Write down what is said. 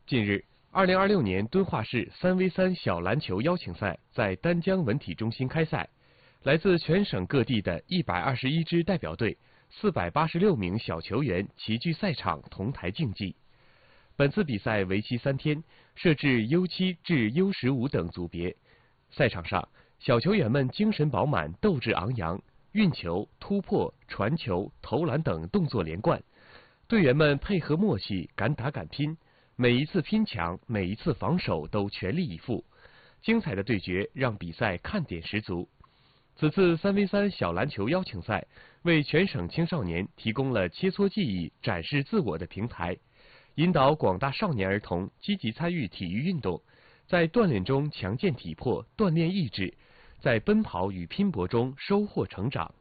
近日，2026年敦化市3v3小篮球邀请赛在丹江文体中心开赛，来自全省各地的121支代表队、486名小球员齐聚赛场同台竞技。本次比赛为期3天，设置U7至U15等组别。赛场上，小球员们精神饱满，斗志昂扬，运球、突破、传球、投篮等动作连贯。队员们配合默契，敢打敢拼。每一次拼抢，每一次防守都全力以赴，精彩的对决让比赛看点十足。此次3v3小篮球邀请赛为全省青少年提供了切磋技艺、展示自我的平台，引导广大少年儿童积极参与体育运动，在锻炼中强健体魄，锻炼意志，在奔跑与拼搏中收获成长。